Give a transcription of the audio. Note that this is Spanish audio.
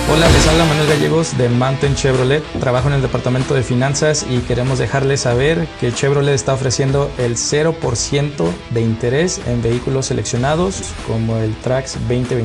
Hola, les habla Manuel Gallegos de Mountain Chevrolet. Trabajo en el departamento de finanzas y queremos dejarles saber que Chevrolet está ofreciendo el 0% de interés en vehículos seleccionados como el Trax 2021.